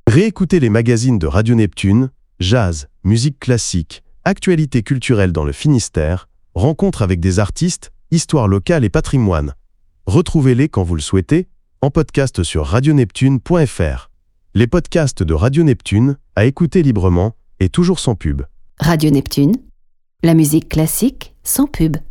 Réécoutez les magazines de Radio Neptune, jazz, musique classique, actualité culturelle dans le Finistère, rencontres avec des artistes, histoire locale et patrimoine. Retrouvez-les quand vous le souhaitez, en podcast sur radioneptune.fr. Les podcasts de Radio Neptune, à écouter librement et toujours sans pub. Radio Neptune, la musique classique sans pub.